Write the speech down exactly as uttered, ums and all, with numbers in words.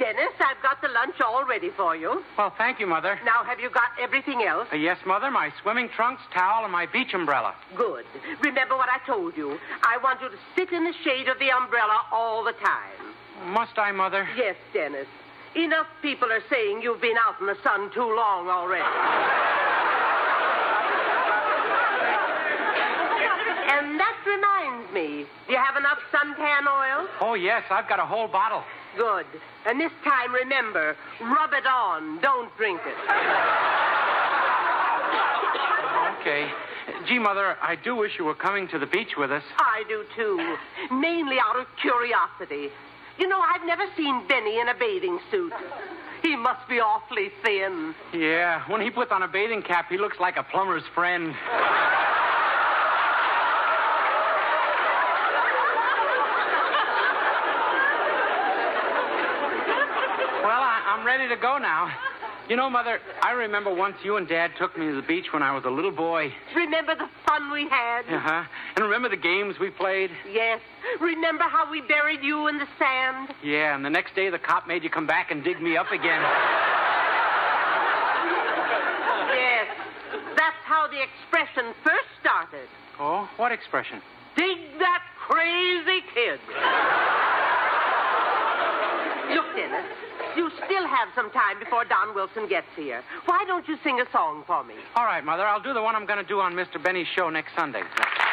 Dennis, I've got the lunch all ready for you. Well, thank you, Mother. Now, have you got everything else? Uh, yes, Mother, my swimming trunks, towel, and my beach umbrella. Good. Remember what I told you. I want you to sit in the shade of the umbrella all the time. Must I, Mother? Yes, Dennis. Enough people are saying you've been out in the sun too long already. And that reminds me, do you have enough suntan oil? Oh, yes, I've got a whole bottle. Good. And this time, remember, rub it on, don't drink it. Okay. Gee, Mother, I do wish you were coming to the beach with us. I do, too. Mainly out of curiosity. You know, I've never seen Benny in a bathing suit. He must be awfully thin. Yeah, when he puts on a bathing cap, he looks like a plumber's friend. I'm ready to go now. You know, Mother, I remember once you and Dad took me to the beach when I was a little boy. Remember the fun we had? Uh-huh. And remember the games we played? Yes. Remember how we buried you in the sand? Yeah, and the next day the cop made you come back and dig me up again. Yes. That's how the expression first started. Oh? What expression? Dig that crazy kid. Look, Dennis. You still have some time before Don Wilson gets here. Why don't you sing a song for me? All right, Mother. I'll do the one I'm going to do on Mister Benny's show next Sunday.